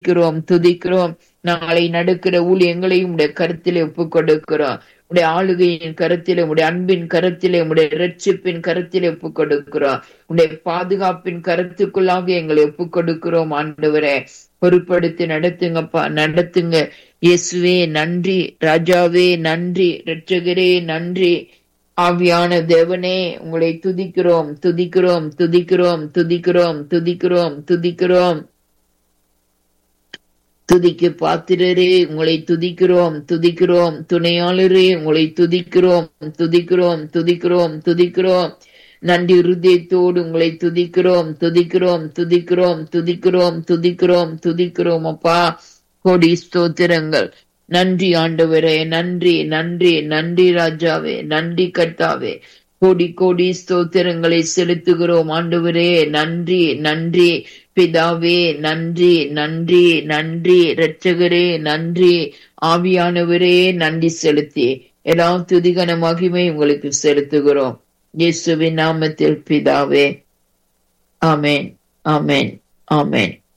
துதிக்கிறோம். நாளை நடக்கிற ஊழியங்களையும் உடைய கருத்திலே ஒப்புக் கொடுக்கிறோம். உடைய ஆளுகையின் கருத்திலே, உடைய அன்பின் கருத்திலே, உடைய இரட்சிப்பின் கருத்திலே ஒப்புக் கொடுக்கிறோம். உடைய பாதுகாப்பின் கருத்துக்குள்ளாக எங்களை ஒப்புக் கொடுக்கிறோம். ஆண்டவரே, பொறுப்படுத்தி நடத்துங்கப்பா, நடத்துங்க. இயேசுவே நன்றி, ராஜாவே நன்றி, இரட்சகரே நன்றி. ஆவியான தேவனே, உங்களை துதிக்கிறோம், துதிக்கிறோம், துதிக்கிறோம், துதிக்கிறோம், துதிக்கிறோம், துதிக்கிறோம். துதிக்கு பாத்திரரே, உங்களை துதிக்கிறோம், துதிக்கிறோம். துணையாளரே, உங்களை துதிக்கிறோம், துதிக்கிறோம், துதிக்கிறோம், துதிக்கிறோம். நன்றி இருதயத்தோடு உங்களை துதிக்கிறோம், துதிக்கிறோம், துதிக்கிறோம், துதிக்கிறோம், துதிக்கிறோம், துதிக்கிறோம். அப்பா, கோடி ஸ்தோத்திரங்கள். நன்றி ஆண்டவரே, நன்றி, நன்றி, நன்றி ராஜாவே, நன்றி கர்த்தாவே. கோடி கோடி ஸ்தோத்திரங்களை செலுத்துகிறோம் ஆண்டவரே. நன்றி, நன்றி பிதாவே, நன்றி, நன்றி, நன்றி இரட்சகரே, நன்றி ஆவியானவரே. நன்றி செலுத்தி எல்லா துதிகன மகிமை உங்களுக்கு செலுத்துகிறோம் இயேசுவின் நாமத்தில் பிதாவே. ஆமென், ஆமென், ஆமென்.